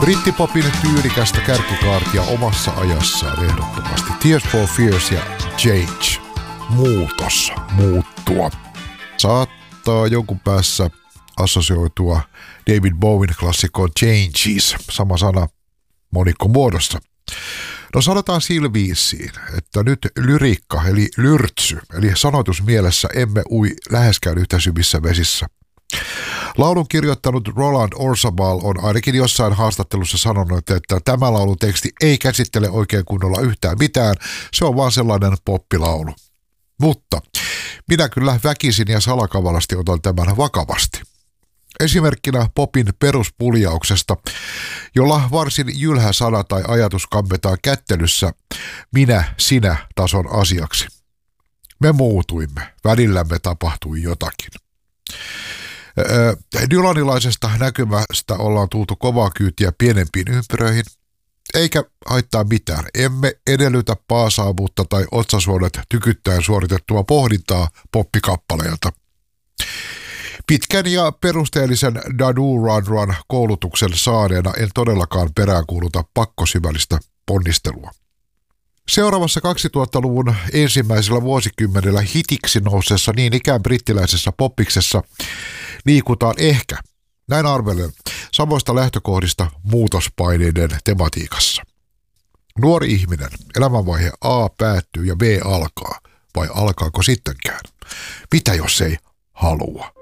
Brittipopin tyylikästä kärkikaartia omassa ajassaan ehdottomasti. Tears for Fears ja Change. Muutos. Muuttua. Saattaa jonkun päässä assosioitua David Bowen klassikkoon Changes. Sama sana monikkomuodossa. No sanotaan silviisiin, että nyt lyriikka eli lyrtsy, eli sanoitusmielessä emme ui läheskään yhtä syvissä vesissä. Laulun kirjoittanut Roland Orzabal on ainakin jossain haastattelussa sanonut, että tämä laulun teksti ei käsittele oikein kunnolla yhtään mitään, se on vaan sellainen poppilaulu. Mutta minä kyllä väkisin ja salakavalasti otan tämän vakavasti. Esimerkkinä popin peruspuljauksesta, jolla varsin jylhä sana tai ajatus kampetaan kättelyssä minä-sinä-tason asiaksi. Me muutuimme, välillämme tapahtui jotakin. Dylanilaisesta näkymästä ollaan tultu kovaa kyytiä pienempiin ympyröihin, eikä haittaa mitään. Emme edellytä paasaavuutta tai otsasuonet tykyttäen suoritettua pohdintaa poppikappaleelta. Pitkän ja perusteellisen Dadu-Radran koulutuksen saaneena en todellakaan peräänkuuluta pakkosyvällistä ponnistelua. Seuraavassa 2000-luvun ensimmäisellä vuosikymmenellä hitiksi nousseessa niin ikään brittiläisessä poppiksessa liikutaan ehkä, näin arvelen, samoista lähtökohdista muutospaineiden tematiikassa. Nuori ihminen, elämänvaihe A päättyy ja B alkaa, vai alkaako sittenkään? Mitä jos ei halua?